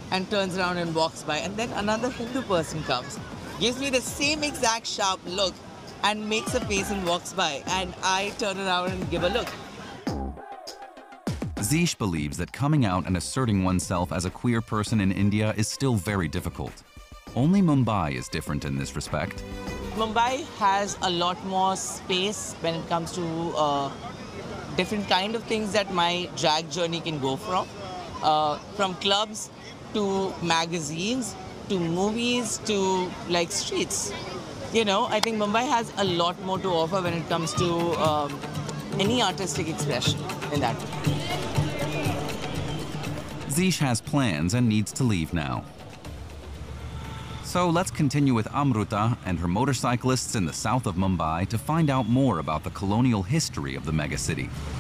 and turns around and walks by. And then another Hindu person comes, gives me the same exact sharp look and makes a face and walks by. And I turn around and give a look. Zeesh believes that coming out and asserting oneself as a queer person in India is still very difficult. Only Mumbai is different in this respect. Mumbai has a lot more space when it comes to different kind of things that my drag journey can go from clubs to magazines to movies to like streets. You know, I think Mumbai has a lot more to offer when it comes to any artistic expression in that way. Zeesh has plans and needs to leave now. So let's continue with Amruta and her motorcyclists in the south of Mumbai to find out more about the colonial history of the megacity.